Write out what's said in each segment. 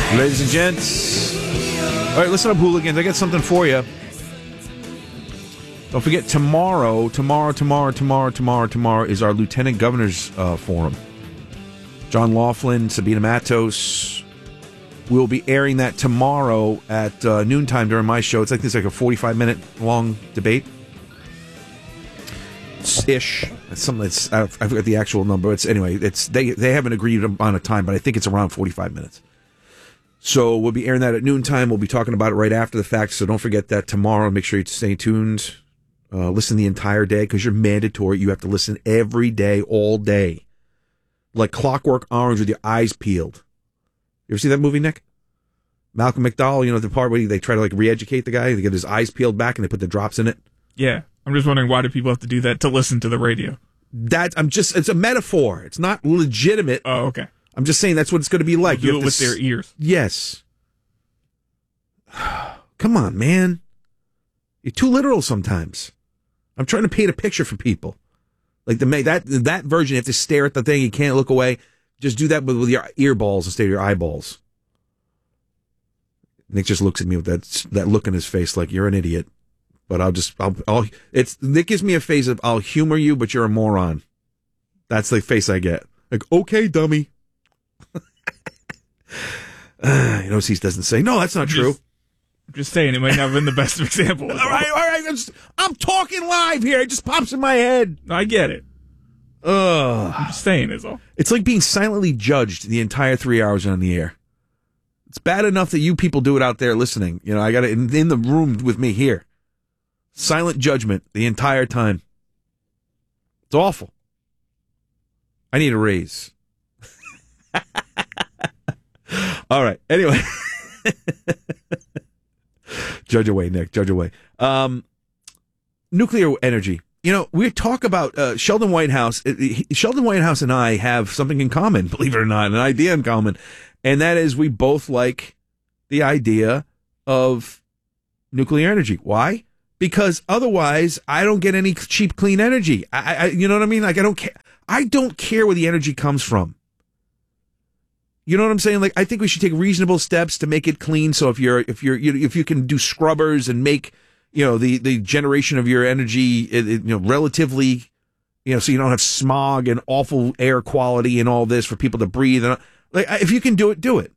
Ladies and gents. All right, listen up, hooligans. I got something for you. Don't forget, tomorrow is our Lieutenant Governor's Forum. John Laughlin, Sabina Matos. We'll be airing that tomorrow at noontime during my show. It's like a 45-minute long debate. Ish. It's something that's, I forget the actual number. They haven't agreed on a time, but I think it's around 45 minutes. So we'll be airing that at noontime. We'll be talking about it right after the fact, so don't forget that tomorrow. Make sure you stay tuned. Listen the entire day, because you're mandatory. You have to listen every day, all day. Like Clockwork Orange with your eyes peeled. You ever see that movie, Nick? Malcolm McDowell, the part where they try to re-educate the guy. They get his eyes peeled back and they put the drops in it. Yeah. I'm just wondering, why do people have to do that to listen to the radio? It's a metaphor. It's not legitimate. Oh, okay. I'm just saying that's what it's going to be like. You do it with their ears. Yes. Come on, man. You're too literal sometimes. I'm trying to paint a picture for people. Like that version, you have to stare at the thing. You can't look away. Just do that with your earballs instead of your eyeballs. Nick just looks at me with that look in his face like you're an idiot. But Nick gives me a face of, I'll humor you, but you're a moron. That's the face I get. Like, okay, dummy. He doesn't say, no, that's not true. I'm just saying, it might not have been the best example. All right. I'm talking live here. It just pops in my head. I get it. I'm just saying is all. It's like being silently judged the entire 3 hours on the air. It's bad enough that you people do it out there listening. I got it in the room with me here. Silent judgment the entire time. It's awful. I need a raise. All right. Anyway. Judge away, Nick. Judge away. Nuclear energy. We talk about Sheldon Whitehouse. Sheldon Whitehouse and I have something in common, believe it or not, an idea in common. And that is we both like the idea of nuclear energy. Why? Because otherwise I don't get any cheap, clean energy. You know what I mean? Like, I don't care. I don't care where the energy comes from. You know what I'm saying? Like, I think we should take reasonable steps to make it clean. So if you can do scrubbers and make, the generation of your energy, relatively, so you don't have smog and awful air quality and all this for people to breathe. And if you can do it, do it.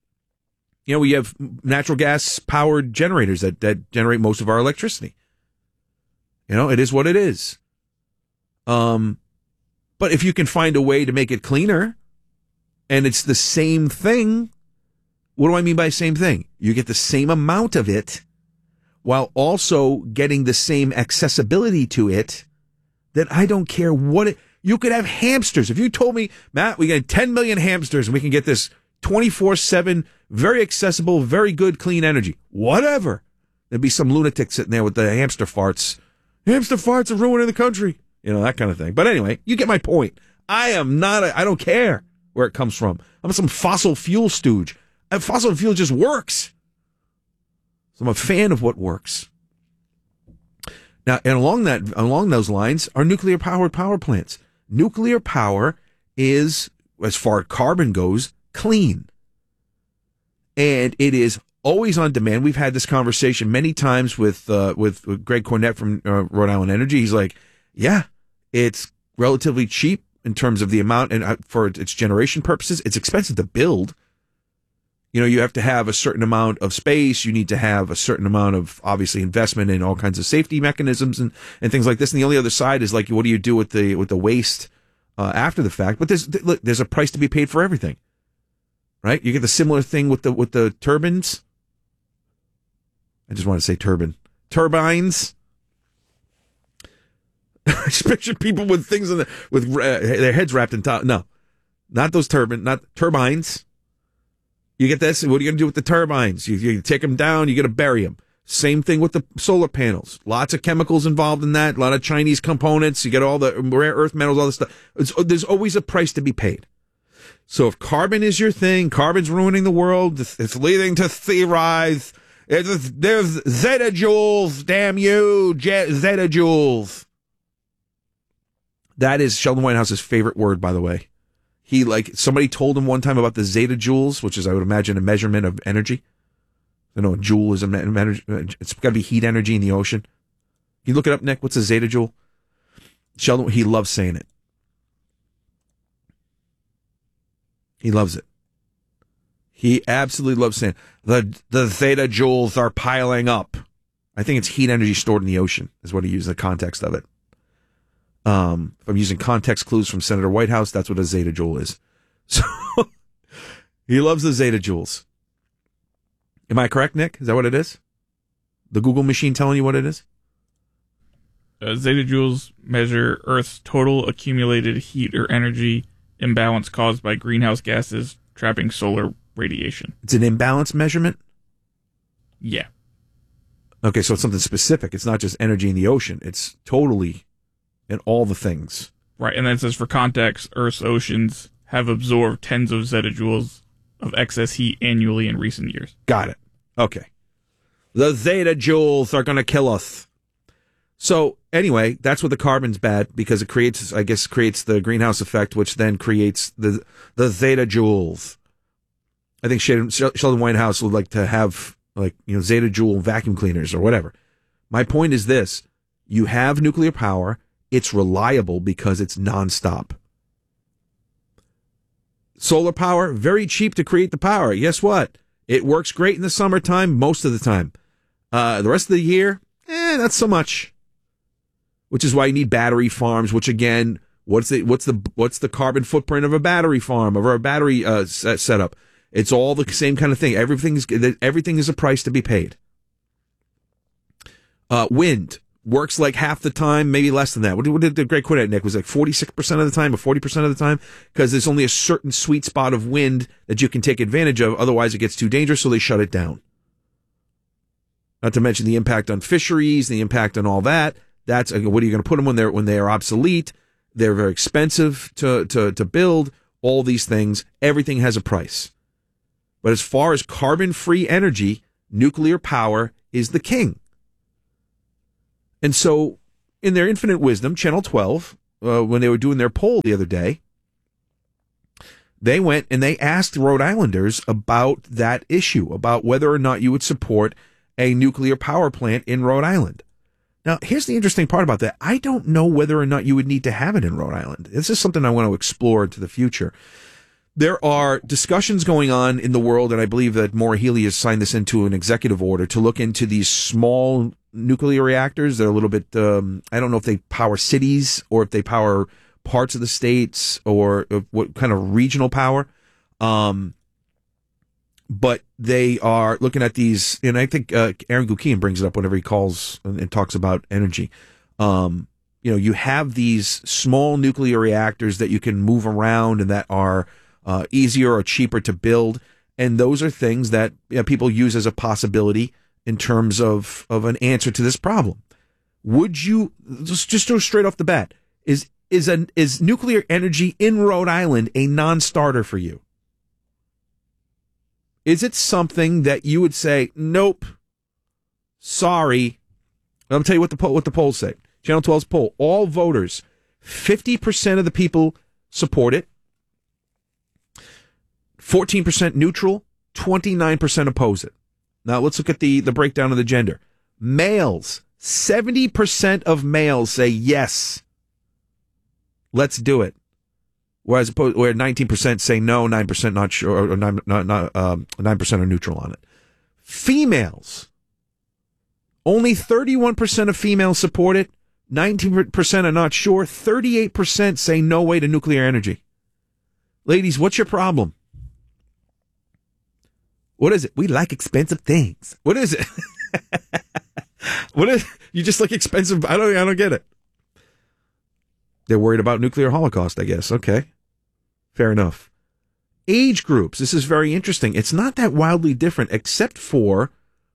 We have natural gas powered generators that generate most of our electricity. It is what it is. But if you can find a way to make it cleaner, and it's the same thing. What do I mean by same thing? You get the same amount of it while also getting the same accessibility to it. That I don't care you could have hamsters. If you told me, Matt, we get 10 million hamsters and we can get this 24/7, very accessible, very good, clean energy. Whatever. There'd be some lunatic sitting there with the hamster farts. Hamster farts are ruining the country. That kind of thing. But anyway, you get my point. I don't care where it comes from. I'm some fossil fuel stooge. And fossil fuel just works. So I'm a fan of what works. Now, and along those lines are nuclear powered power plants. Nuclear power is, as far as carbon goes, clean. And it is always on demand. We've had this conversation many times with Greg Cornett from Rhode Island Energy. He's like, yeah, it's relatively cheap in terms of the amount, and for its generation purposes. It's expensive to build. You have to have a certain amount of space. You need to have a certain amount of, obviously, investment in all kinds of safety mechanisms and things like this. And the only other side is like, what do you do with the waste after the fact? But there's a price to be paid for everything, right? You get the similar thing with the turbines. I just want to say turbines. I just picture people with things with their heads wrapped in top. No, not those not turbines. You get this. What are you going to do with the turbines? You take them down. You got to bury them. Same thing with the solar panels. Lots of chemicals involved in that. A lot of Chinese components. You get all the rare earth metals, all this stuff. There's always a price to be paid. So if carbon is your thing, carbon's ruining the world. It's leading to sea rise. There's zettajoules. Damn you, zettajoules. That is Sheldon Whitehouse's favorite word, by the way. He somebody told him one time about the zeta joules, which is, I would imagine, a measurement of energy. You know, a joule is it's got to be heat energy in the ocean. You look it up, Nick. What's a zeta joule? Sheldon, he loves saying it. He loves it. He absolutely loves saying the zeta joules are piling up. I think it's heat energy stored in the ocean is what he used in the context of it. If I'm using context clues from Senator Whitehouse, that's what a zeta joule is. So he loves the zeta joules. Am I correct, Nick? Is that what it is? The Google machine telling you what it is? Zeta joules measure Earth's total accumulated heat or energy imbalance caused by greenhouse gases trapping solar radiation. It's an imbalance measurement? Yeah. Okay, so it's something specific. It's not just energy in the ocean. It's totally in all the things. Right, and then it says, for context, Earth's oceans have absorbed tens of zetajoules of excess heat annually in recent years. Got it. Okay. The zeta joules are going to kill us. So, anyway, that's what the carbon's bad, because it creates the greenhouse effect, which then creates the zeta joules. I think Sheldon Whitehouse would like to have, zeta joule vacuum cleaners or whatever. My point is this. You have nuclear power. It's reliable because it's nonstop. Solar power, very cheap to create the power. Guess what? It works great in the summertime most of the time. The rest of the year, not so much. Which is why you need battery farms, which again, what's the carbon footprint of a battery farm or a battery setup? It's all the same kind of thing. Everything is a price to be paid. Wind works like half the time, maybe less than that. What did the great quote at, Nick? Was like 46% of the time or 40% of the time? Because there's only a certain sweet spot of wind that you can take advantage of. Otherwise, it gets too dangerous, so they shut it down. Not to mention the impact on fisheries, the impact on all that. That's what are you going to put them when they are obsolete? They're very expensive to build. All these things, everything has a price. But as far as carbon-free energy, nuclear power is the king. And so, in their infinite wisdom, Channel 12, when they were doing their poll the other day, they went and they asked Rhode Islanders about that issue, about whether or not you would support a nuclear power plant in Rhode Island. Now, here's the interesting part about that. I don't know whether or not you would need to have it in Rhode Island. This is something I want to explore into the future. There are discussions going on in the world, and I believe that Maura Healey has signed this into an executive order to look into these small nuclear reactors. They're a little bit, I don't know if they power cities or if they power parts of the states or what kind of regional power. But they are looking at these, and I think Aaron Gukian brings it up whenever he calls and talks about energy. You have these small nuclear reactors that you can move around and that are easier or cheaper to build. And those are things that people use as a possibility in terms of an answer to this problem. Would you just go straight off the bat? Is nuclear energy in Rhode Island a non-starter for you? Is it something that you would say, nope, sorry? I'll tell you what the polls say. Channel 12's poll, all voters, 50% of the people support it, 14% neutral, 29% oppose it. Now let's look at the breakdown of the gender. Males, 70% of males say yes, let's do it. Where 19% say no, 9% not sure, or 9% are neutral on it. Females, only 31% of females support it, 19% are not sure, 38% say no way to nuclear energy. Ladies, what's your problem? What is it? We like expensive things. What is it? What is you just like expensive? I don't get it. They're worried about nuclear holocaust, I guess. Okay. Fair enough. Age groups. This is very interesting. It's not that wildly different, except for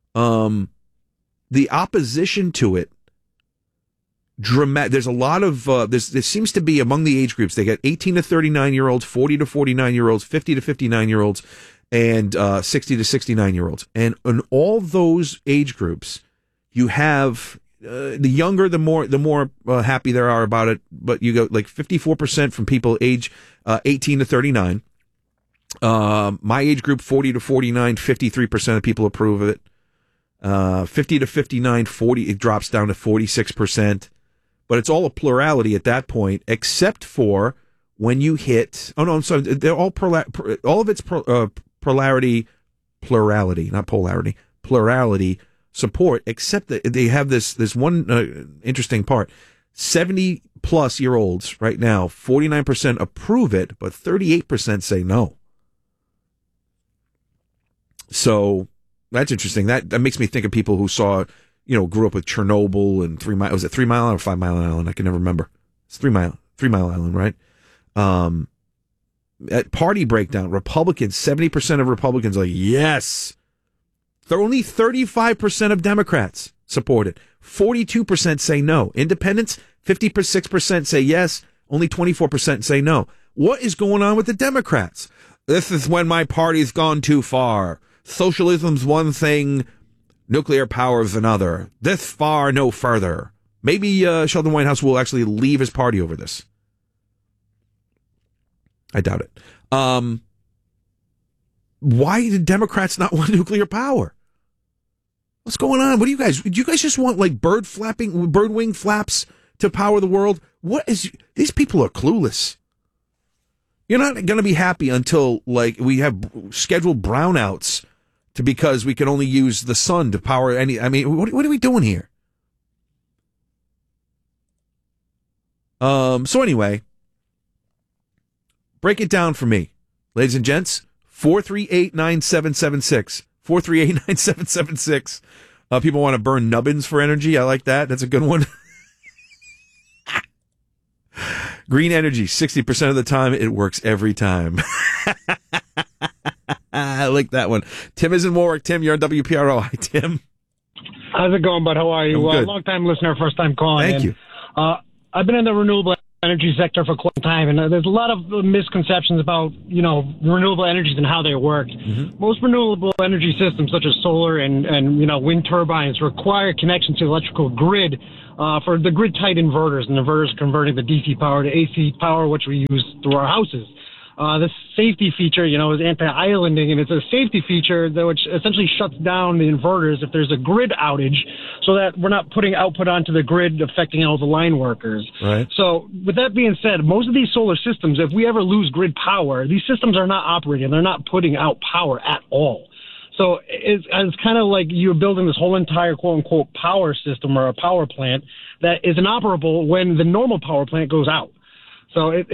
the opposition to it. There's a lot of there seems to be among the age groups. They got 18 to 39-year-olds, 40 to 49-year-olds, 50 to 59-year-olds, and 60 to 69-year-olds. And in all those age groups, you have the younger, the more happy they are about it. But you go like 54% from people age 18 to 39. My age group, 40 to 49, 53% of people approve of it. 50 to 59, 40, it drops down to 46%. But it's all a plurality at that point, except for when you hit, oh no, I'm sorry, they're all all of it's plurality, not polarity, plurality support, except that they have this one interesting part. 70 plus year olds right now, 49% approve it, but 38% say no. So that's interesting. That makes me think of people who saw, grew up with Chernobyl and 3 Mile. Was it 3 Mile or 5 Mile Island? I can never remember. It's 3 Mile Island, right? At party breakdown, Republicans, 70% of Republicans are like, yes. Only 35% of Democrats support it. 42% say no. Independents, 56% say yes. Only 24% say no. What is going on with the Democrats? This is when my party's gone too far. Socialism's one thing, nuclear power is another. This far, no further. Maybe Sheldon Whitehouse will actually leave his party over this. I doubt it. Why do Democrats not want nuclear power? What's going on? Do you guys just want like bird wing flaps to power the world? These people are clueless. You're not going to be happy until like we have scheduled brownouts because we can only use the sun to power any. I mean, what are we doing here? So anyway, break it down for me, ladies and gents. 438-9776. 438-9776. People want to burn nubbins for energy. I like that. That's a good one. Green energy, 60% of the time, it works every time. I like that one. Tim is in Warwick. Tim, you're on WPRO. Hi, Tim. How's it going, bud? How are you? Long time listener, first time calling. Thank you. I've been in the renewable energy sector for quite some time, and there's a lot of misconceptions about, renewable energies and how they work. Mm-hmm. Most renewable energy systems, such as solar and wind turbines, require connection to the electrical grid for the grid-tight inverters, and inverters converting the DC power to AC power, which we use through our houses. The safety feature, is anti-islanding, and it's a safety feature which essentially shuts down the inverters if there's a grid outage, so that we're not putting output onto the grid affecting all the line workers. Right. So with that being said, most of these solar systems, if we ever lose grid power, these systems are not operating. They're not putting out power at all. So it's kind of like you're building this whole entire quote-unquote power system or a power plant that is inoperable when the normal power plant goes out. So it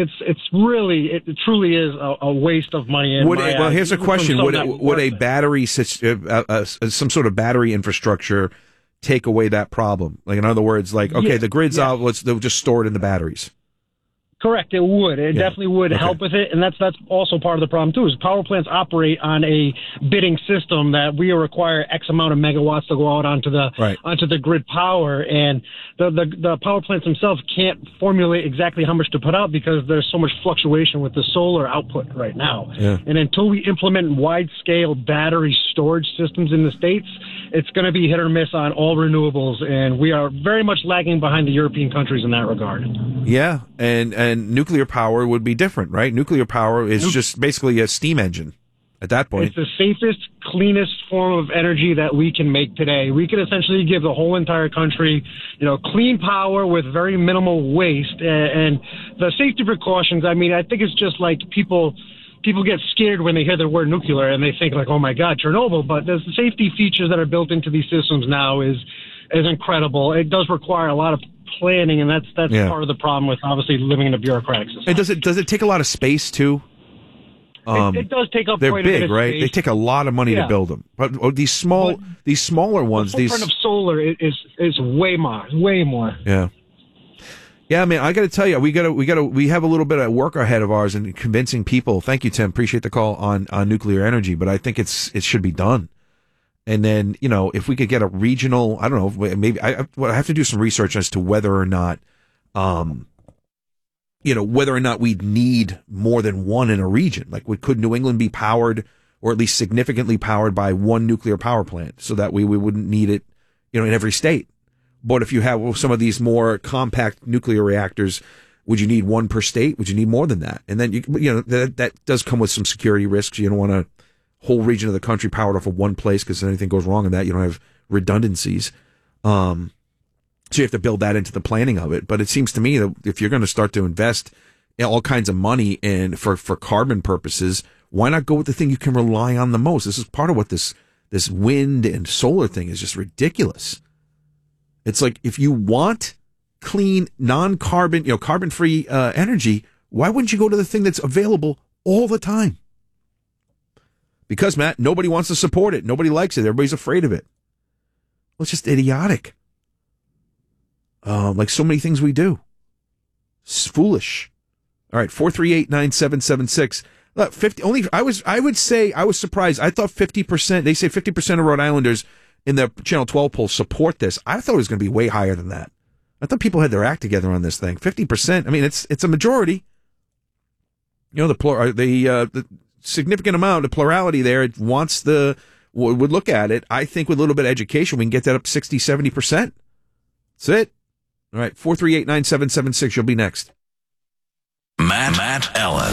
truly is a waste of money. Well, here's a question: Would a battery, some sort of battery infrastructure, take away that problem? Like, in other words, the grid's out, they'll just store it in the batteries. Correct. It would. It definitely would help with it, and that's also part of the problem too. Is power plants operate on a bidding system that we require X amount of megawatts to go out onto the grid power, and the power plants themselves can't formulate exactly how much to put out because there's so much fluctuation with the solar output right now. Yeah. And until we implement wide-scale battery storage systems in the States, it's going to be hit or miss on all renewables, and we are very much lagging behind the European countries in that regard. Yeah, and nuclear power would be different, right? Nuclear power is just basically a steam engine at that point. It's the safest, cleanest form of energy that we can make today. We can essentially give the whole entire country, clean power with very minimal waste. And the safety precautions, I think it's just like people get scared when they hear the word nuclear and they think like, oh my God, Chernobyl. But the safety features that are built into these systems now is incredible. It does require a lot of planning, and that's part of the problem with obviously living in a bureaucratic system. And does it take a lot of space too? It does take up quite a bit of right? space. They take a lot of money to build them. But these smaller ones, the footprint of solar is way more. Yeah. Yeah, I mean, I got to tell you, we have a little bit of work ahead of ours in convincing people. Thank you, Tim. Appreciate the call on nuclear energy, but I think it should be done. And then, if we could get a regional, I don't know, maybe I have to do some research as to whether or not, we'd need more than one in a region. Like, could New England be powered, or at least significantly powered, by one nuclear power plant, so that we wouldn't need it, in every state. But if you have some of these more compact nuclear reactors, Would you need one per state? Would you need more than that? And then that does come with some security risks. You don't want a whole region of the country powered off of one place because if anything goes wrong in that, you don't have redundancies. So you have to build that into the planning of it. But it seems to me that if you're going to start to invest all kinds of money for carbon purposes, why not go with the thing you can rely on the most? This is part of what this wind and solar thing is just ridiculous. It's like, if you want clean, non-carbon, carbon-free energy, why wouldn't you go to the thing that's available all the time? Because, Matt, nobody wants to support it. Nobody likes it. Everybody's afraid of it. Well, it's just idiotic. Like so many things we do. It's foolish. All right, 438-9776. Look, 50. I would say I was surprised. I thought 50%. They say 50% of Rhode Islanders in the Channel 12 poll support this. I thought it was going to be way higher than that. I thought people had their act together on this thing. 50%. I mean, it's a majority. The significant amount of plurality there. It would look at it. I think with a little bit of education, we can get that up 60, 70%. That's it. All right, 438-9776. You'll be next. Matt Ellen.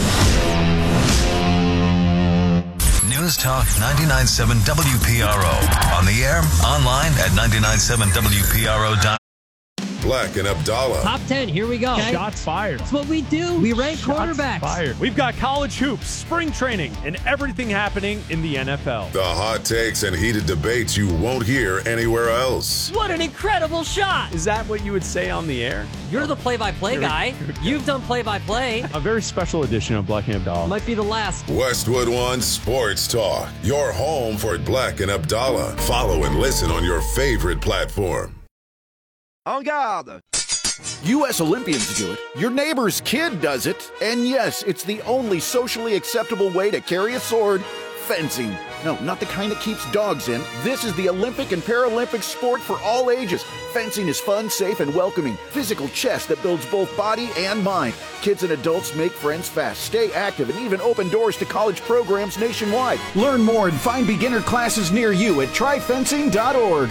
News Talk 99.7 WPRO. On the air, online at 99.7WPRO.com. Black and Abdallah. Top 10, here we go. Okay. Shots fired. That's what we do. We rank quarterbacks. Fired. We've got college hoops, spring training, and everything happening in the NFL. The hot takes and heated debates you won't hear anywhere else. What an incredible shot. Is that what you would say on the air? You're the play-by-play guy. You've done play-by-play. A very special edition of Black and Abdallah. Might be the last. Westwood One Sports Talk. Your home for Black and Abdallah. Follow and listen on your favorite platform. En garde! U.S. Olympians do it. Your neighbor's kid does it. And yes, it's the only socially acceptable way to carry a sword. Fencing. No, not the kind that keeps dogs in. This is the Olympic and Paralympic sport for all ages. Fencing is fun, safe, and welcoming. Physical chess that builds both body and mind. Kids and adults make friends fast, stay active, and even open doors to college programs nationwide. Learn more and find beginner classes near you at tryfencing.org.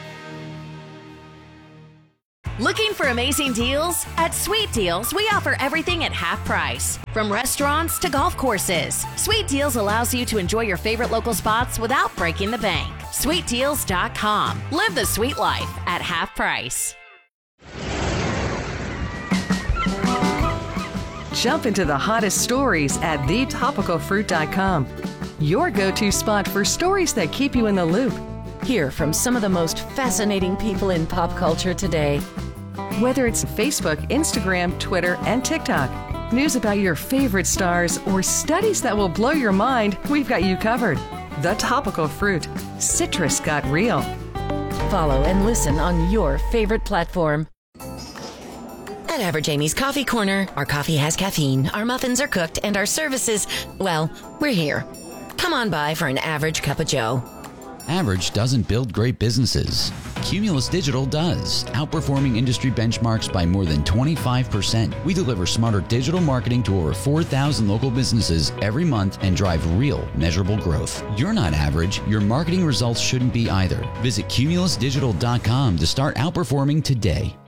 Looking for amazing deals? At Sweet Deals, we offer everything at half price. From restaurants to golf courses, Sweet Deals allows you to enjoy your favorite local spots without breaking the bank. SweetDeals.com. Live the sweet life at half price. Jump into the hottest stories at thetopicalfruit.com. Your go-to spot for stories that keep you in the loop. Hear from some of the most fascinating people in pop culture today. Whether it's Facebook, Instagram, Twitter, and TikTok, news about your favorite stars, or studies that will blow your mind, we've got you covered. The Topical Fruit. Citrus got real. Follow and listen on your favorite platform. At Average Amy's Coffee Corner, our coffee has caffeine, our muffins are cooked, and our services, well, we're here. Come on by for an average cup of joe. Average doesn't build great businesses. Cumulus Digital does, outperforming industry benchmarks by more than 25%. We deliver smarter digital marketing to over 4,000 local businesses every month and drive real, measurable growth. You're not average. Your marketing results shouldn't be either. Visit cumulusdigital.com to start outperforming today.